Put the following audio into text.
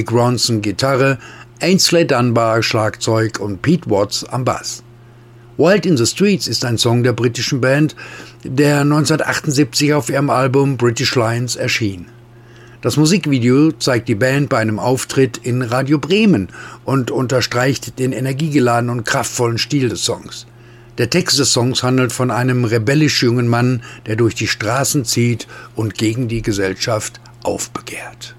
Mick Ronson Gitarre, Ainsley Dunbar Schlagzeug und Pete Watts am Bass. Wild in the Streets ist ein Song der britischen Band, der 1978 auf ihrem Album British Lions erschien. Das Musikvideo zeigt die Band bei einem Auftritt in Radio Bremen und unterstreicht den energiegeladenen und kraftvollen Stil des Songs. Der Text des Songs handelt von einem rebellisch jungen Mann, der durch die Straßen zieht und gegen die Gesellschaft aufbegehrt.